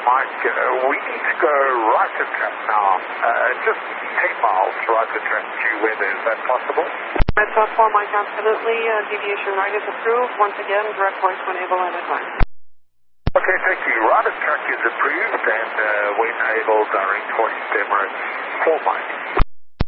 Mike. We need to go right to track now. Just 10 miles right to track due weather. Is that possible? That's 4 Mike, absolutely. Deviation right is approved. Once again, direct voice when able and advised. Okay, thank you. Right of track is approved, and when able, direct voice demo 4 Mike.